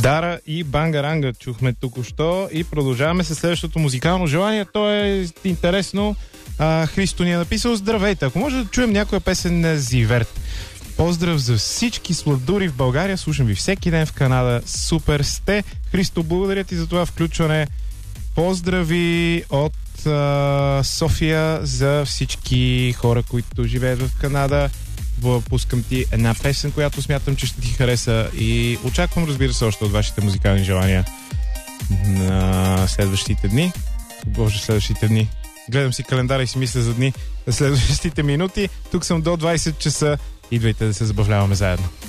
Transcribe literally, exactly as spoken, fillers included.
Дара и Бангаранга чухме току-що и продължаваме с следващото музикално желание. То е интересно. А, Христо ни е написал: здравейте, ако може да чуем някоя песен на Зиверт. Поздрав за всички сладури в България. Слушам ви всеки ден в Канада. Супер сте. Христо, благодаря ти за това включване. Поздрави от а, София за всички хора, които живеят в Канада. Пускам ти една песен, която смятам, че ще ти хареса и очаквам, разбира се, още от вашите музикални желания на следващите дни. Боже, следващите дни. Гледам си календара и си мисля за дни на следващите минути. Тук съм до двайсет часа. Идвайте да се забавляваме заедно.